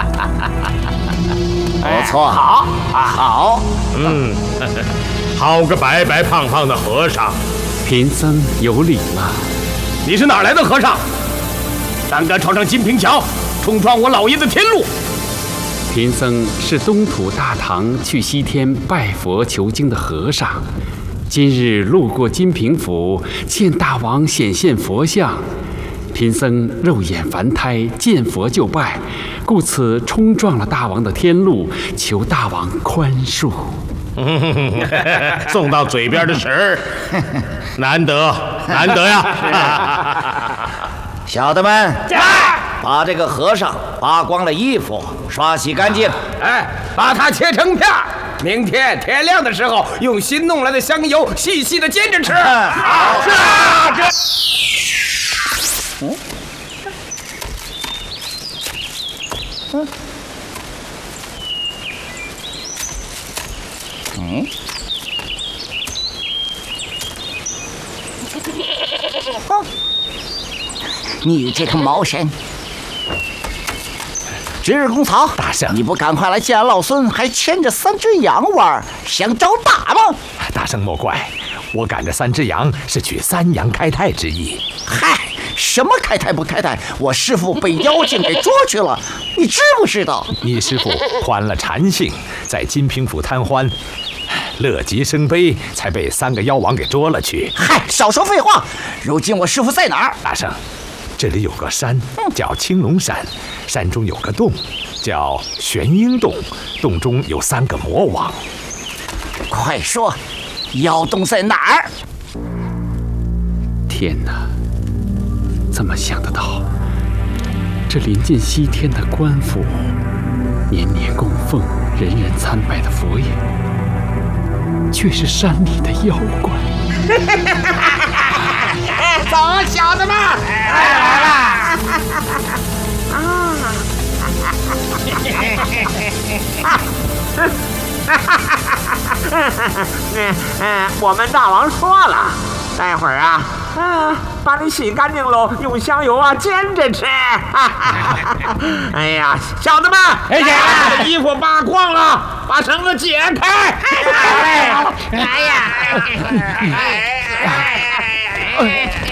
不错， 好， 好， 好个白白胖胖的和尚！ 贫僧有礼了。 你是哪来的和尚？胆敢闯上金平桥，冲撞我老爷的天路！ 贫僧是东土大唐去西天拜佛求经的和尚，今日路过金平府，见大王显现佛像，贫僧肉眼凡胎，见佛就拜，故此冲撞了大王的天路，求大王宽恕。 送到嘴边的食儿，难得呀！ 小的们，把这个和尚扒光了衣服，刷洗干净。 把它切成片儿，明天天亮的时候，用新弄来的香油细细的煎着吃。好，是啊， 你这个毛神！值日公曹， 大圣， 你不赶快来见俺老孙，还牵着3只羊玩，想找打吗？ 大圣莫怪，我赶着3只羊是取3羊开泰之意。 嗨，什么开泰不开泰？我师父被妖精给捉去了，你知不知道？ 你师父患了禅性，在金平府贪欢，乐极生悲，才被3个妖王给捉了去。 嗨，少说废话！如今我师父在哪儿？ 大圣，这里有个山叫青龙山，山中有个洞叫玄鹰洞，洞中有3个魔王。 快说，妖洞在哪儿？ 天哪，怎么想得到？这临近西天的官府，年年供奉、人人参拜的佛爷，却是山里的妖怪。 走，小子们，来了！ 我们大王说了，待会儿把你洗干净喽，用香油煎着吃。哎呀，小子们，把衣服扒光了，把绳子解开。哎呀！